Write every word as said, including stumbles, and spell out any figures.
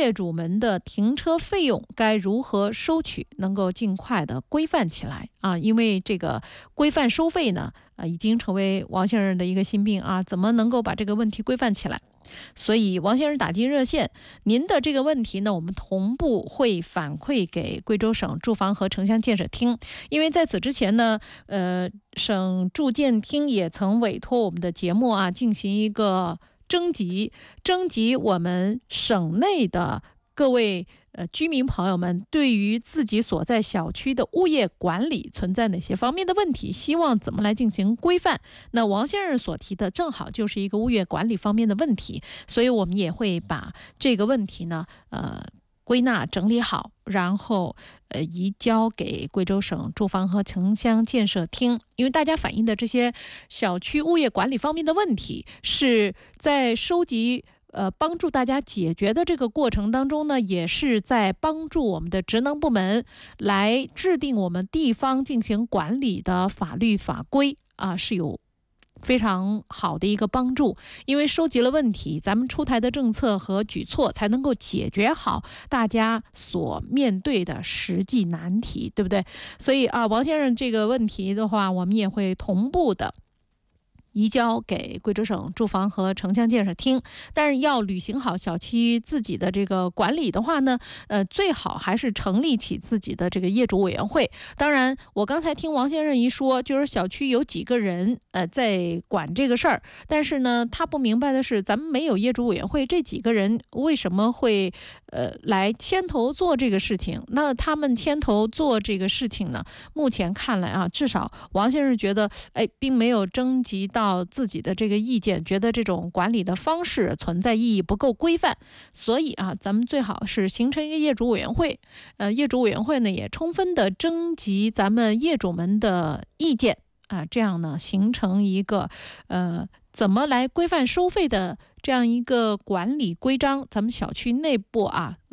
业主们的停车费用该如何收取，能够尽快的规范起来啊。因为这个规范收费呢，啊，已经成为王先生的一个心病啊，怎么能够把这个问题规范起来？所以王先生打进热线，您的这个问题呢，我们同步会反馈给贵州省住房和城乡建设厅。因为在此之前呢，呃，省住建厅也曾委托我们的节目啊，进行一个征集，征集我们省内的各位呃居民朋友们对于自己所在小区的物业管理存在哪些方面的问题，希望怎么来进行规范。那王先生所提的正好就是一个物业管理方面的问题，所以我们也会把这个问题呢，呃。归纳整理好，然后呃移交给贵州省住房和城乡建设厅。因为大家反映的这些小区物业管理方面的问题，是在收集呃帮助大家解决的这个过程当中呢，也是在帮助我们的职能部门来制定我们地方进行管理的法律法规啊，是有非常好的一个帮助。因为收集了问题，咱们出台的政策和举措才能够解决好大家所面对的实际难题，对不对？所以啊，王先生这个问题的话，我们也会同步的移交给贵州省住房和城乡建设厅。但是要履行好小区自己的这个管理的话呢，呃，最好还是成立起自己的这个业主委员会。当然，我刚才听王先生一说，就是小区有几个人呃在管这个事儿，但是呢，他不明白的是，咱们没有业主委员会，这几个人为什么会呃来牵头做这个事情？那他们牵头做这个事情呢，目前看来啊，至少王先生觉得，哎，并没有征集到自己的这个意见，觉得这种管理的方式存在意义，不够规范。所以啊，咱们最好是形成一个业主委员会，呃，业主委员会呢也充分的征集咱们业主们的意见啊，这样呢形成一个呃怎么来规范收费的这样一个管理规章，咱们小区内部啊